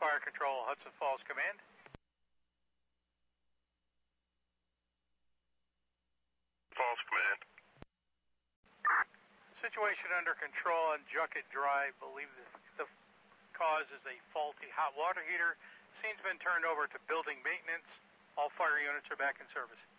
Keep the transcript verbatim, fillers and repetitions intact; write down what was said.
Fire Control, Hudson Falls Command. Falls Command. Situation under control on Junkett Drive. Believe the, the cause is a faulty hot water heater. Scene's been turned over to building maintenance. All fire units are back in service.